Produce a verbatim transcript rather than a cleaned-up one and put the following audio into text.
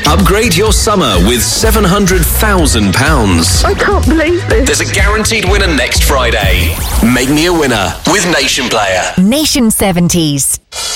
Upgrade your summer with seven hundred thousand pounds. I can't believe this. There's a guaranteed winner next Friday. Make me a winner with Nation Player. Nation seventies.